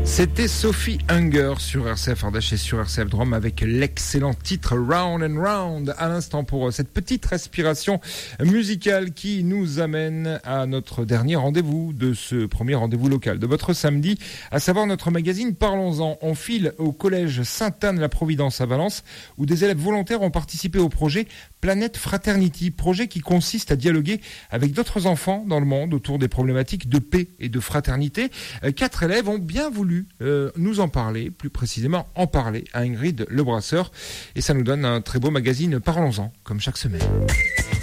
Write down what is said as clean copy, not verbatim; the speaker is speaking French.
C'était Sophie Hunger sur RCF Ardèche et sur RCF Drôme avec l'excellent titre Round and Round. À l'instant pour cette petite respiration musicale qui nous amène à notre dernier rendez-vous de ce premier rendez-vous local de votre samedi, à savoir notre magazine Parlons-en. On file au collège Sainte-Anne-la-Providence à Valence où des élèves volontaires ont participé au projet Planète Fraternity, projet qui consiste à dialoguer avec d'autres enfants dans le monde autour des problématiques de paix et de fraternité. 4 élèves ont bien voulu nous en parler, plus précisément en parler à Ingrid Lebrasseur. Et ça nous donne un très beau magazine Parlons-en, comme chaque semaine.